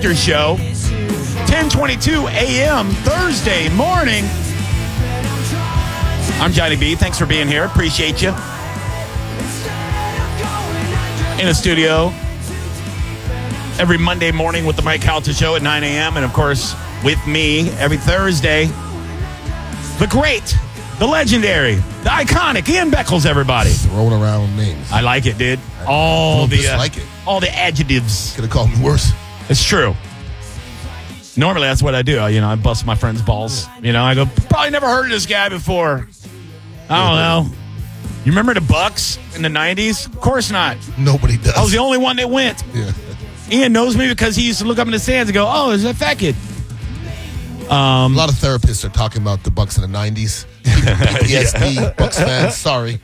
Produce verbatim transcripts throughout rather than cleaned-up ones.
After Show, ten twenty-two a.m. Thursday morning. I'm Johnny B. Thanks for being here. Appreciate you. In the studio every Monday morning with the Mike Calta Show at nine a.m. And, of course, with me every Thursday, the great, the legendary, the iconic Ian Beckles, everybody. Throwing around names. I like it, dude. All I the uh, like it. all the adjectives. Could have called me worse. It's true. Normally, that's what I do. You know, I bust my friend's balls. You know, I go, probably never heard of this guy before. I don't know. You remember the Bucks in the nineties? Of course not. Nobody does. I was the only one that went. Yeah. Ian knows me because he used to look up in the stands and go, oh, is that fat kid? Um, a lot of therapists are talking about the Bucks in the nineties. P T S D, yeah. Bucks fans, sorry.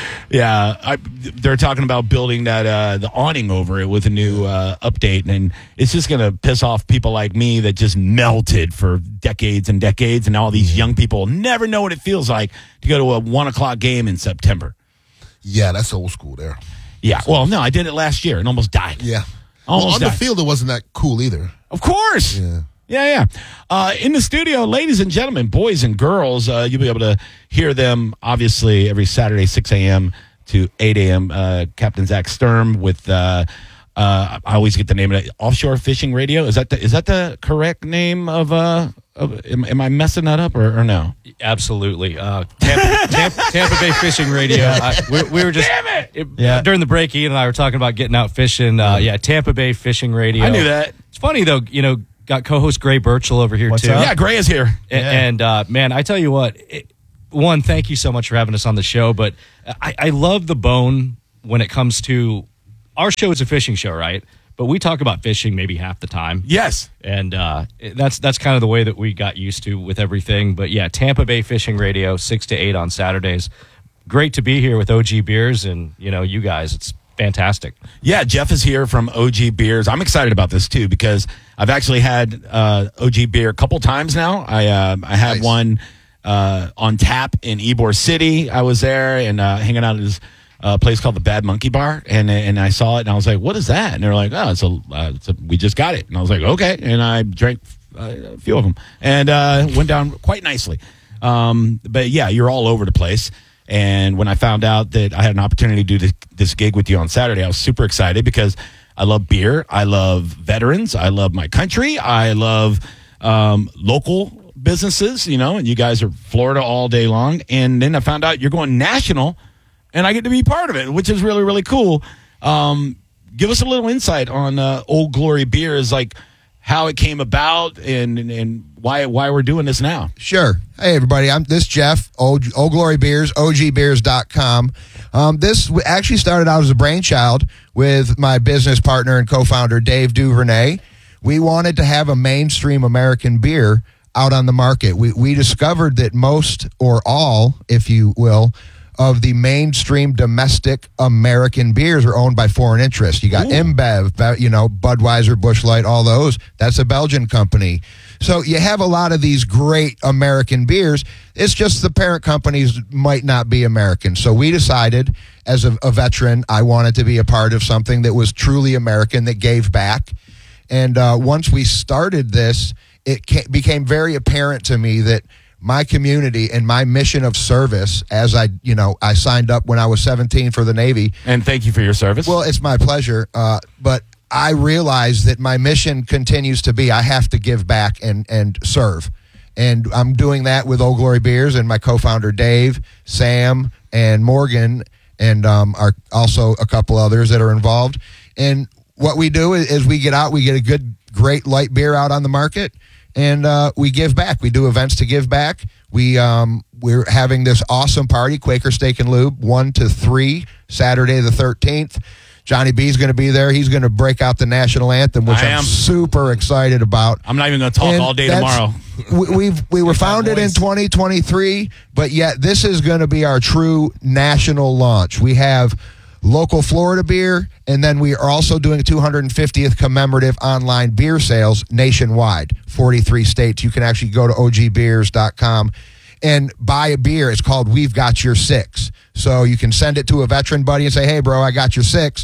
Yeah, I, they're talking about building that uh, the awning over it with a new uh, update, and it's just going to piss off people like me that just melted for decades and decades, and all these young people never know what it feels like to go to a one o'clock game in September. Yeah, that's old school there. Yeah, well, no, I did it last year and almost died. Yeah. Almost well, on died. the field, it wasn't that cool either. Of course. Yeah. Yeah, yeah. Uh, in the studio, ladies and gentlemen, boys and girls, uh, you'll be able to hear them, obviously, every Saturday, six a.m. to eight a.m. Uh, Captain Zach Sturm with, uh, uh, I always get the name of it, Offshore Fishing Radio. Is that the, is that the correct name of, uh, of am, am I messing that up or, or no? Absolutely. Uh, Tampa, Tampa, Tampa Bay Fishing Radio. I, we, we were just, Damn it! it, yeah. During the break, Ian and I were talking about getting out fishing. Uh, yeah, Tampa Bay Fishing Radio. I knew that. It's funny, though, you know, got co-host Gray Birchall over here, What's too. up? Yeah, Gray is here. And, Yeah. and uh, man, I tell you what, it, one, thank you so much for having us on the show, but I, I love the bone when it comes to, our show is a fishing show, right? But we talk about fishing maybe half the time. Yes. And uh, that's that's kind of the way that we got used to with everything. But yeah, Tampa Bay Fishing Radio, six to eight on Saturdays. Great to be here with O G Beers and, you know, you guys. It's fantastic. Yeah, Jeff is here from O G Beers. I'm excited about this, too, because I've actually had uh, O G Beer a couple times now. I uh, I had Nice. one uh, on tap in Ybor City. I was there and uh, hanging out at this uh, place called the Bad Monkey Bar, and and I saw it, and I was like, what is that? And they're like, oh, it's a, uh, it's a we just got it. And I was like, okay. And I drank uh, a few of them, and uh, went down quite nicely. Um, but, yeah, you're all over the place. And when I found out that I had an opportunity to do this, this gig with you on Saturday, I was super excited because I love beer. I love veterans. I love my country. I love um, local businesses, you know, and you guys are Florida all day long. And then I found out you're going national, and I get to be part of it, which is really, really cool. Um, give us a little insight on uh, Old Glory Beers, like how it came about and, and, and why why we're doing this now. Sure. Hey, everybody. I'm this Jeff, Old, Old Glory Beers, O G beers dot com. Um, this w- actually started out as a brainchild with my business partner and co-founder, Dave Duvernay. We wanted to have a mainstream American beer out on the market. We, we discovered that most or all, if you will, of the mainstream domestic American beers are owned by foreign interests. You got Ooh. InBev, you know, Budweiser, Busch Light, all those. That's a Belgian company. So you have a lot of these great American beers. It's just the parent companies might not be American. So we decided, as a, a veteran, I wanted to be a part of something that was truly American, that gave back. And uh, once we started this, it ca- became very apparent to me that my community and my mission of service, as I, you know, I signed up when I was seventeen for the Navy. And thank you for your service. Well, it's my pleasure. Uh, but I realize that my mission continues to be I have to give back and, and serve. And I'm doing that with Old Glory Beers and my co-founder Dave, Sam, and Morgan, and um, are also a couple others that are involved. And what we do is, is we get out, we get a good, great light beer out on the market, and uh, we give back. We do events to give back. We, um, we're having this awesome party, Quaker Steak and Lube, one to three, Saturday the thirteenth. Johnny B's going to be there. He's going to break out the national anthem, which I I'm am. super excited about. I'm not even going to talk And all day that's- tomorrow. We, we've we were founded in twenty twenty-three, but yet this is going to be our true national launch. We have local Florida beer, and then we are also doing two hundred fiftieth commemorative online beer sales nationwide, forty-three states. You can actually go to O G beers dot com and buy a beer. It's called We've Got Your Six. So you can send it to a veteran buddy and say, hey, bro, I got your six.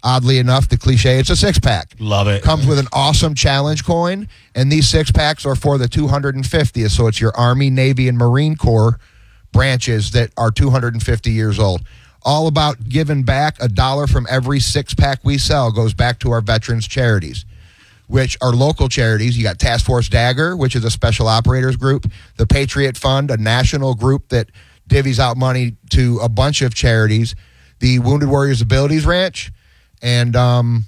oddly enough, the cliche, it's a six-pack. Love it. Comes with an awesome challenge coin, and these six-packs are for the two hundred fiftieth, so it's your Army, Navy, and Marine Corps branches that are two hundred fifty years old. All about giving back. A dollar from every six-pack we sell goes back to our veterans charities, which are local charities. You got Task Force Dagger, which is a special operators group, the Patriot Fund, a national group that divvies out money to a bunch of charities, the Wounded Warriors Abilities Ranch, and um,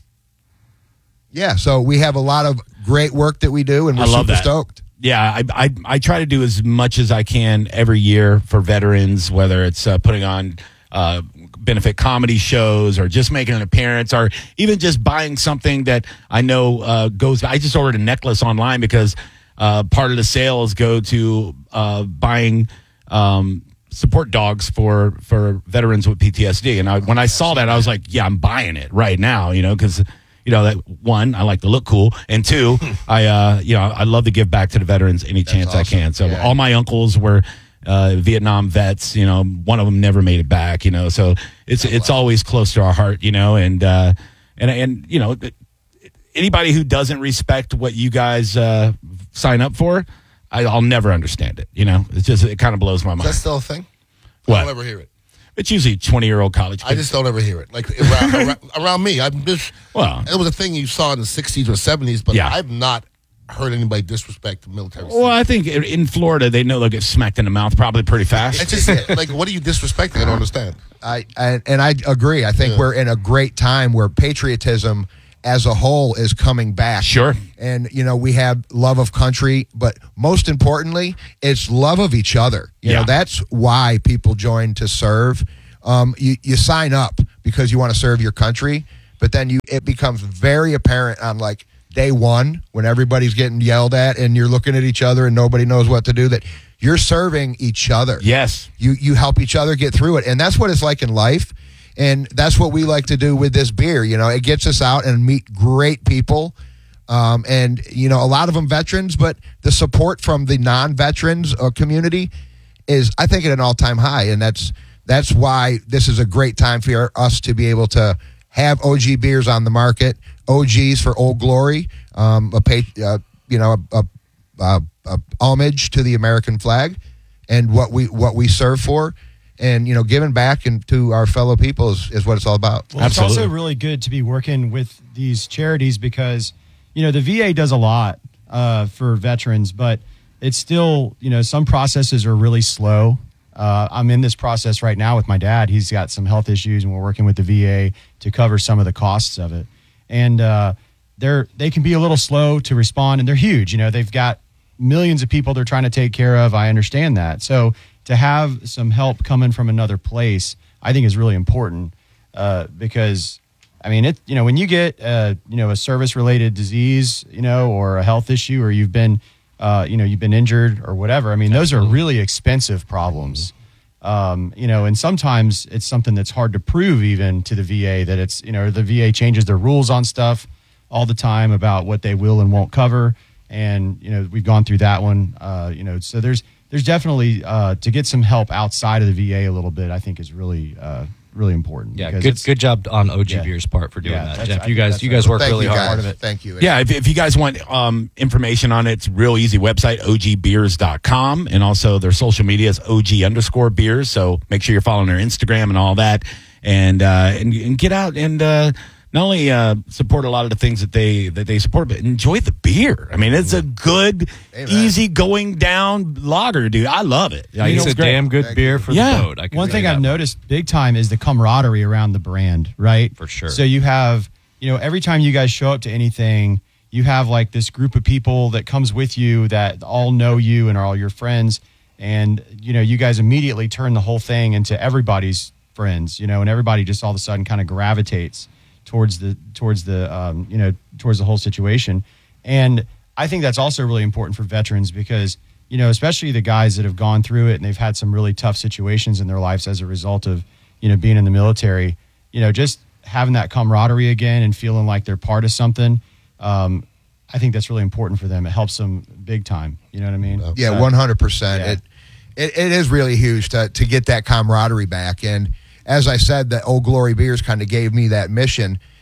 yeah, so we have a lot of great work that we do, and we're I love super that. stoked. Yeah, I, I I try to do as much as I can every year for veterans, whether it's uh, putting on uh, benefit comedy shows or just making an appearance or even just buying something that I know uh, goes. I just ordered a necklace online because uh, part of the sales go to uh, buying um, support dogs for, for veterans with P T S D. And I, when I saw that, I was like, yeah, I'm buying it right now, you know, because you know, that one, I like to look cool, and two, I, uh, you know, I love to give back to the veterans any That's chance awesome. I can. So Yeah. all my uncles were uh, Vietnam vets. You know, one of them never made it back. You know, so it's it's always close to our heart. You know, and uh, and and you know, anybody who doesn't respect what you guys uh, sign up for, I, I'll never understand it. You know, it's just it kind of blows my Is mind. that still a thing? What? I don't ever hear it. It's usually twenty year old college kids. I just don't ever hear it. Like around, around, around me, I'm just. Well- it was a thing you saw in the sixties or seventies, but Yeah. I've not heard anybody disrespect the military. Well, I think in Florida they know they'll get smacked in the mouth probably pretty fast. It's just it. Like, what are you disrespecting? I don't understand. I, I and I agree. I think Yeah. we're in a great time where patriotism as a whole is coming back. Sure. And, you know, we have love of country, but most importantly, it's love of each other. You Yeah. know, that's why people join to serve. Um, you, you sign up because you want to serve your country, but then you it becomes very apparent on like day one when everybody's getting yelled at and you're looking at each other and nobody knows what to do that you're serving each other. Yes. You you help each other get through it. And that's what it's like in life. And that's what we like to do with this beer. You know, it gets us out and meet great people. Um, and, you know, a lot of them veterans, but the support from the non-veterans uh, community is, I think, at an all-time high. And that's that's why this is a great time for us to be able to have O G beers on the market. O Gs for Old Glory, um, a pay, uh, you know, a, a, a, a homage to the American flag and what we what we serve for. And, you know, giving back and to our fellow people is, is what it's all about. Well, Absolutely. it's also really good to be working with these charities because, you know, the V A does a lot uh, for veterans, but it's still, you know, some processes are really slow. Uh, I'm in this process right now with my dad. He's got some health issues, and we're working with the V A to cover some of the costs of it. And uh, they're they can be a little slow to respond, and they're huge. You know, they've got millions of people they're trying to take care of. I understand that. So to have some help coming from another place, I think is really important uh, because, I mean, it. You know, when you get uh, you know a service related disease, you know, or a health issue, or you've been uh, you know you've been injured or whatever. I mean, those are really expensive problems. Um, you know, and sometimes it's something that's hard to prove even to the V A that it's, you know, the V A changes their rules on stuff all the time about what they will and won't cover. And, you know, we've gone through that one, uh, you know, so there's, there's definitely, uh, to get some help outside of the V A a little bit, I think is really, uh, really important. Yeah, because good it's- good job on O G Yeah. Beer's part for doing Yeah, that, that's- Jeff. I You think guys, that's you guys right. work Thank really you, hard. guys. Part of it. Thank you. Yeah, if, if you guys want um, information on it, it's real easy website, O G beers dot com. And also their social media is O G underscore beers. So make sure you're following their Instagram and all that. And uh, and, and get out and uh, not only uh, support a lot of the things that they that they support, but enjoy the beer. I mean, it's a good, Amen. easy going down lager, dude. I love it. Like, It's it's a great. damn good Thank beer you. for Yeah. the boat. I can One say thing that I've much. noticed big time is the camaraderie around the brand, right? For sure. So you have, you know, every time you guys show up to anything, you have like this group of people that comes with you that all know you and are all your friends. And, you know, you guys immediately turn the whole thing into everybody's friends, you know, and everybody just all of a sudden kind of gravitates towards the, towards the, um, you know, towards the whole situation. And I think that's also really important for veterans because, you know, especially the guys that have gone through it and they've had some really tough situations in their lives as a result of, you know, being in the military, you know, just having that camaraderie again and feeling like they're part of something. Um, I think that's really important for them. It helps them big time. You know what I mean? Yeah, So- one hundred percent. Yeah. It, it it is really huge to to get that camaraderie back. And as I said, that Old Glory Beers kind of gave me that mission.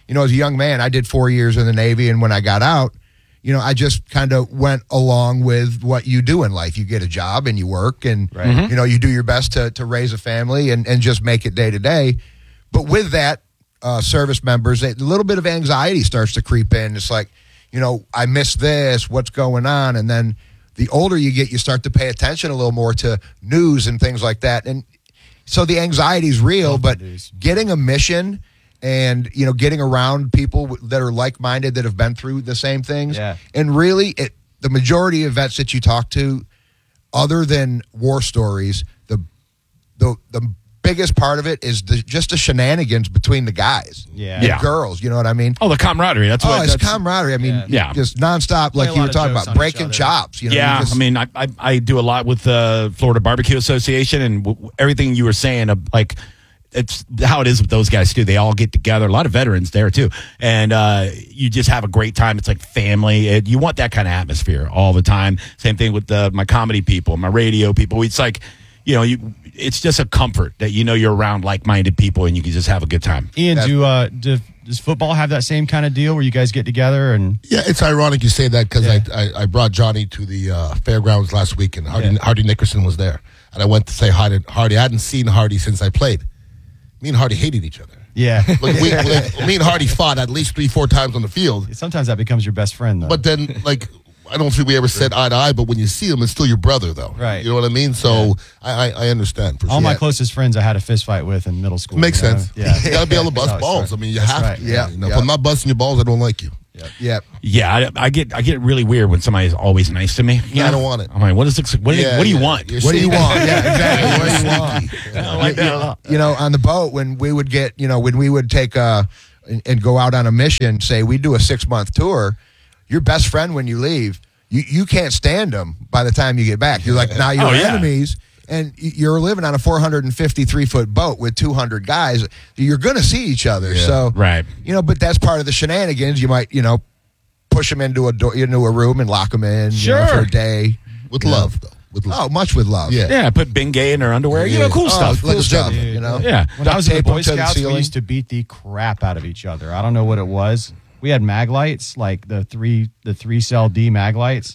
you know, as a young man, I did four years in the Navy, and when I got out, you know, I just kind of went along with what you do in life. You get a job and you work, and you know, you do your best to to raise a family and and just make it day to day. But with that, uh, service members, a little bit of anxiety starts to creep in. It's like, you know, I missed this. What's going on? And then the older you get, you start to pay attention a little more to news and things like that. And so the anxiety is real, but getting a mission and, you know, getting around people that are like-minded that have been through the same things. Yeah. And really, it, the majority of vets that you talk to, other than war stories, the the the biggest part of it is the, just the shenanigans between the guys, Yeah. and Yeah. girls. You know what I mean? Oh, the camaraderie. That's Oh, what. it's that's, camaraderie. I mean, Yeah. Yeah. just nonstop, Play like a you lot were of talking jokes about, on each breaking other. chops. You know, you Yeah, just- I mean, I, I I do a lot with the Florida Barbecue Association, and w- everything you were saying, uh, like it's how it is with those guys too. They all get together. A lot of veterans there too, and uh, you just have a great time. It's like family. It, you want that kind of atmosphere all the time. Same thing with the, my comedy people, my radio people. It's like, you know, you. It's just a comfort that you know you're around like-minded people and you can just have a good time. Ian, do, uh, do does football have that same kind of deal where you guys get together and Yeah, it's ironic you say that because Yeah. I, I I brought Johnny to the uh, fairgrounds last week, and Hardy, Yeah. Hardy Nickerson was there, and I went to say hi to Hardy. I hadn't seen Hardy since I played. Me and Hardy hated each other. yeah? Like, we, like, me and Hardy fought at least three, four times on the field. Sometimes that becomes your best friend, though. But then, like, I don't think we ever said eye to eye. But when you see him, it's still your brother, though. Right. You know what I mean? So I, I I understand. For all sure. my closest friends I had a fist fight with in middle school. Makes you know? sense. Yeah, You got to be able to That's bust how it balls. I started. mean, you That's have right. to. Yeah, You know, yeah. If I'm not busting your balls, I don't like you. yeah. Yeah, I, I get I get really weird when somebody's always nice to me. Yeah, I don't want it. I'm like, what is this? What, do you- Yeah, what do you yeah. want? You're What do you sneaky. want? Yeah, exactly. What do you want? I don't like that at all. You know, on the boat when we would get, you know, when we would take uh and, and go out on a mission, say we do a six month tour, your best friend when you leave, you you can't stand them by the time you get back. You're like, now you're Oh, yeah. enemies. And you're living on a four hundred fifty-three foot boat with two hundred guys. You're going to see each other. Yeah. So, Right. you know, but that's part of the shenanigans. You might, you know, push them into a door, into a room and lock them in you know, Sure. for a day. With love, though. With love. Oh, much with love. Yeah. Yeah, put Bengay in their underwear. You know, cool Oh, stuff. like Cool a stuff. stuff, you know. Yeah. When I was in the Duct tape Boy them to the Scouts, we ceiling. used to beat the crap out of each other. I don't know what it was. We had mag lights, like the three the three cell D mag lights,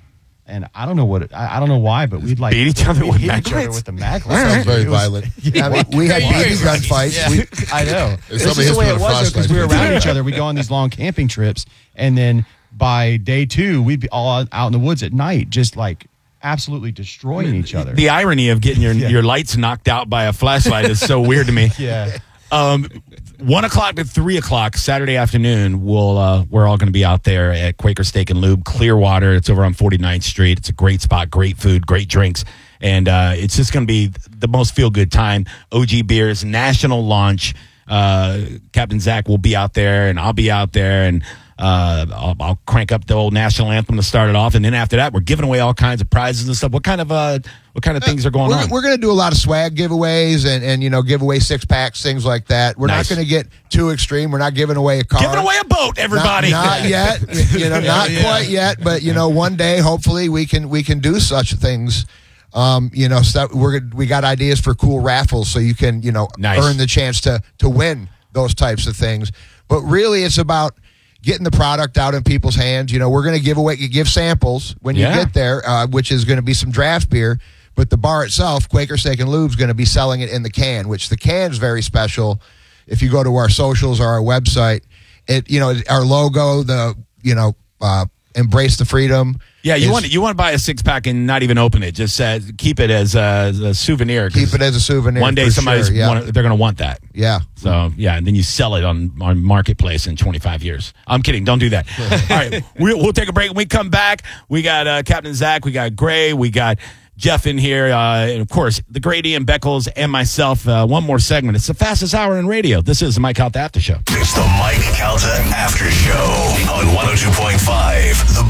and I don't know what it, I, I don't know why, but we'd like Beat each other we'd with hit mag each other lights? with the mag Sounds lights. very It was- violent. I mean, we had B B gun fights. We, I know. If This somebody is the hits way me it with a was because we were flashlight, around each other. We go on these long camping trips, and then by day two, we'd be all out in the woods at night, just like absolutely destroying each other. The irony of getting your Yeah. your lights knocked out by a flashlight is so weird to me. yeah. Um, one o'clock to three o'clock Saturday afternoon, we'll uh, we're all going to be out there at Quaker Steak and Lube, Clearwater. It's over on forty-ninth Street. It's a great spot, great food, great drinks, and uh, it's just going to be the most feel good time. O G Beers national launch. Uh, Captain Zach will be out there, and I'll be out there, and uh, I'll, I'll crank up the old national anthem to start it off, and then after that, we're giving away all kinds of prizes and stuff. What kind of uh, what kind of things are going we're, on? we're going to do a lot of swag giveaways and, and you know, give away six packs, things like that. We're Nice. not going to get too extreme. We're not giving away a car. Giving away a boat, everybody. Not, not yet, you know, not quite yet, but you know, one day, hopefully, we can we can do such things. Um, you know, so that we're we got ideas for cool raffles, so you can you know Nice. earn the chance to to win those types of things. But really, it's about getting the product out in people's hands. You know, we're going to give away give samples when you Yeah. get there, uh, which is going to be some draft beer. But the bar itself, Quaker Steak and Lube, is going to be selling it in the can, which the can is very special. If you go to our socials or our website, it you know our logo, the you know uh, embrace the freedom. Yeah, you is- want you want to buy a six pack and not even open it. Just uh, keep it as a, as a souvenir. 'cause keep it as a souvenir. One day for somebody's sure, yeah. wanna, they're going to want that. yeah. So yeah, and then you sell it on on marketplace in twenty-five years. I'm kidding. Don't do that. All right, we'll, we'll take a break. When we come back, we got uh, Captain Zach, we got Gray, we got Jeff in here, uh, and of course the great Ian Beckles and myself. Uh, one more segment. It's the fastest hour in radio. This is the Mike Calta After Show. It's the Mike Calta After Show on one oh two point five The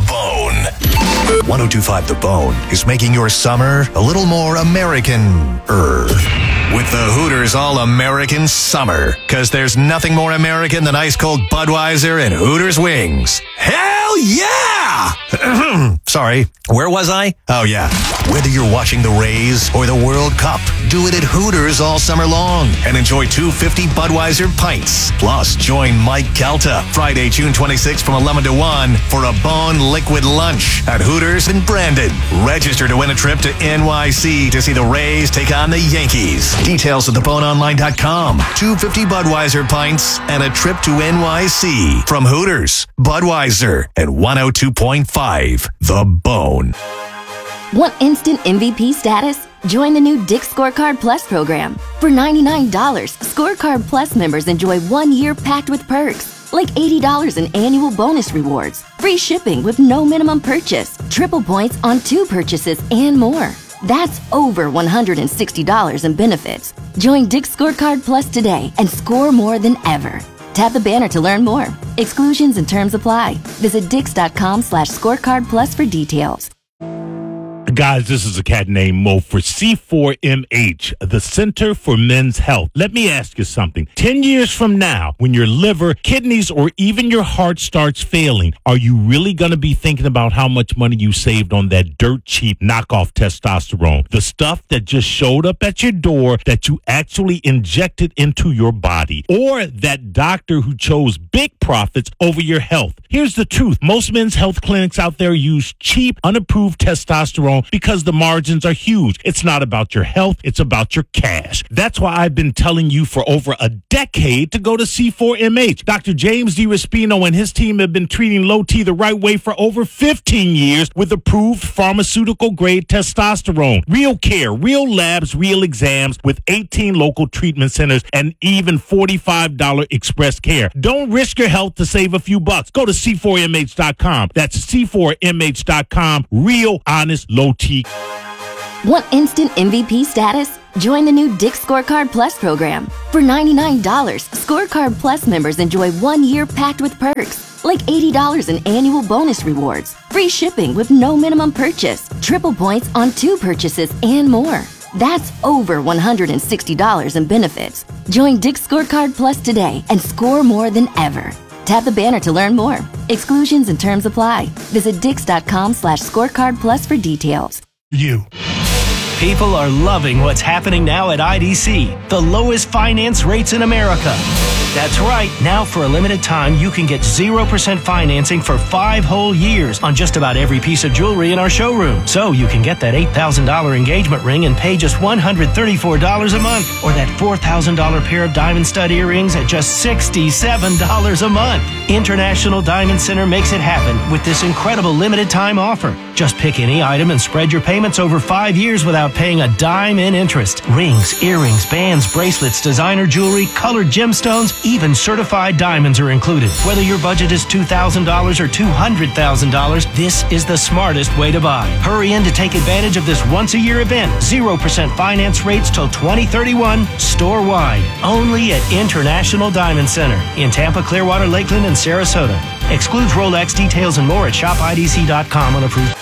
Bone. one oh two point five The Bone is making your summer a little more American-er. With the Hooters All-American Summer. Because there's nothing more American than ice-cold Budweiser and Hooters wings. Hell yeah! sorry, where was I? Oh, yeah. Whether you're watching the Rays or the World Cup, do it at Hooters all summer long and enjoy two fifty Budweiser pints. Plus, join Mike Calta Friday, June twenty-sixth from eleven to one for a Bone Liquid Lunch at Hooters in Brandon. Register to win a trip to N Y C to see the Rays take on the Yankees. Details at the bone online dot com. two fifty Budweiser pints and a trip to N Y C from Hooters, Budweiser, and one oh two point five The Bone. Want instant M V P status? Join the new Dick's Scorecard Plus program. For ninety-nine dollars, Scorecard Plus members enjoy one year packed with perks, like eighty dollars in annual bonus rewards, free shipping with no minimum purchase, triple points on two purchases, and more. That's over one hundred sixty dollars in benefits. Join Dick's Scorecard Plus today and score more than ever. Tap the banner to learn more. Exclusions and terms apply. Visit dix.com slash scorecard plus for details. Guys, this is a cat named Mo for C four M H, the Center for Men's Health. Let me ask you something. Ten years from now, when your liver, kidneys, or even your heart starts failing, are you really going to be thinking about how much money you saved on that dirt cheap knockoff testosterone? The stuff that just showed up at your door that you actually injected into your body? Or that doctor who chose big profits over your health? Here's the truth. Most men's health clinics out there use cheap, unapproved testosterone because the margins are huge. It's not about your health, it's about your cash. That's why I've been telling you for over a decade to go to C four M H. Doctor James DiRespino and his team have been treating low T the right way for over fifteen years with approved pharmaceutical-grade testosterone. Real care, real labs, real exams with eighteen local treatment centers and even forty-five dollars express care. Don't risk your health to save a few bucks. Go to C four M H dot com. That's C four M H dot com. Real, honest, low T. Want instant M V P status? Join the new Dick's Scorecard Plus program. For ninety-nine dollars, Scorecard Plus members enjoy one year packed with perks, like eighty dollars in annual bonus rewards, free shipping with no minimum purchase, triple points on two purchases, and more. That's over one hundred sixty dollars in benefits. Join Dick's Scorecard Plus today and score more than ever. Tap the banner to learn more. Exclusions and terms apply. Visit dix.com slash scorecard plus for details. You. People are loving what's happening now at I D C, the lowest finance rates in America. That's right. Now, for a limited time, you can get zero percent financing for five whole years on just about every piece of jewelry in our showroom. So you can get that eight thousand dollars engagement ring and pay just one hundred thirty-four dollars a month, or that four thousand dollars pair of diamond stud earrings at just sixty-seven dollars a month. International Diamond Center makes it happen with this incredible limited time offer. Just pick any item and spread your payments over five years without paying a dime in interest. Rings, earrings, bands, bracelets, designer jewelry, colored gemstones, even certified diamonds are included. Whether your budget is two thousand dollars or two hundred thousand dollars, this is the smartest way to buy. Hurry in to take advantage of this once-a-year event. zero percent finance rates till twenty thirty-one, store-wide. Only at International Diamond Center in Tampa, Clearwater, Lakeland, and Sarasota. Excludes Rolex. Details and more at shop I D C dot com on approved.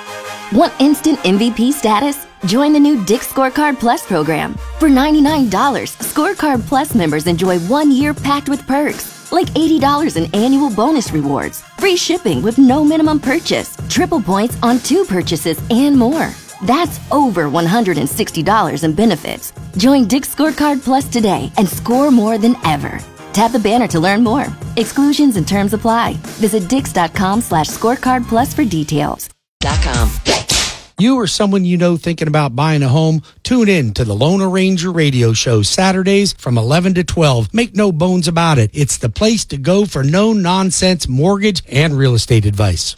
Want instant M V P status? Join the new Dick's Scorecard Plus program. For ninety-nine dollars, Scorecard Plus members enjoy one year packed with perks, like eighty dollars in annual bonus rewards, free shipping with no minimum purchase, triple points on two purchases, and more. That's over one hundred sixty dollars in benefits. Join Dick's Scorecard Plus today and score more than ever. Tap the banner to learn more. Exclusions and terms apply. Visit dix.com slash scorecard plus for details. .com. You or someone you know thinking about buying a home, tune in to the Loner Ranger radio show Saturdays from eleven to twelve. Make no bones about it. It's the place to go for no-nonsense mortgage and real estate advice.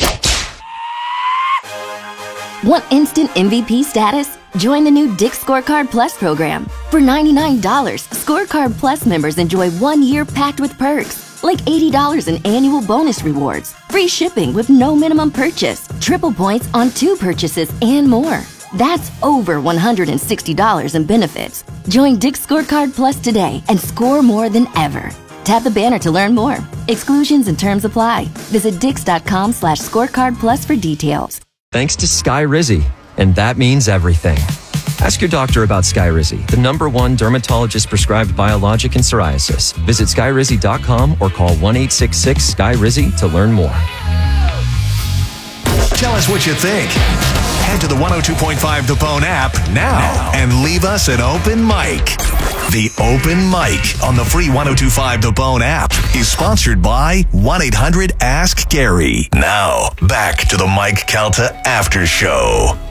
Want instant M V P status? Join the new Dick's Scorecard Plus program. For ninety-nine dollars, Scorecard Plus members enjoy one year packed with perks, like eighty dollars in annual bonus rewards, free shipping with no minimum purchase, triple points on two purchases, and more. That's over one hundred sixty dollars in benefits. Join Dick's Scorecard Plus today and score more than ever. Tap the banner to learn more. Exclusions and terms apply. Visit dix.com slash scorecard plus for details. Thanks to Skyrizi, and that means everything. Ask your doctor about Skyrizi, the number one dermatologist-prescribed biologic in psoriasis. Visit skyrizi dot com or call one eight six six, S K Y R I Z I to learn more. Tell us what you think. Head to the one oh two point five The Bone app now and leave us an open mic. The Open Mic on the free one oh two point five The Bone app is sponsored by one eight hundred ask Gary. Now, back to the Mike Calta After Show.